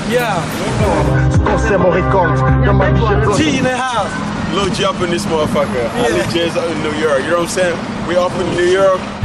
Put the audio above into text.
Yeah. T in the house. Lil G up in this motherfucker. I legit in New York. You know what I'm saying? We up in New York.